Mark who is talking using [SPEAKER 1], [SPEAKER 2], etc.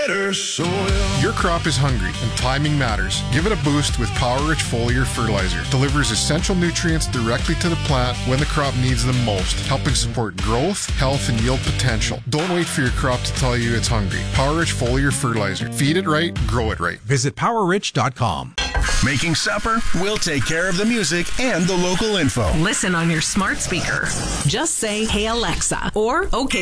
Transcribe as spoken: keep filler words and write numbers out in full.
[SPEAKER 1] better soil.
[SPEAKER 2] Your crop is hungry and timing matters. Give it a boost with Power Rich Foliar Fertilizer. Delivers essential nutrients directly to the plant when the crop needs them most, helping support growth, health, and yield potential. Don't wait for your crop to tell you it's hungry. Power Rich Foliar Fertilizer. Feed it right, grow it right.
[SPEAKER 3] Visit power rich dot com.
[SPEAKER 1] Making supper? We'll take care of the music and the local info.
[SPEAKER 4] Listen on your smart speaker. Just say, "Hey Alexa," or "Okay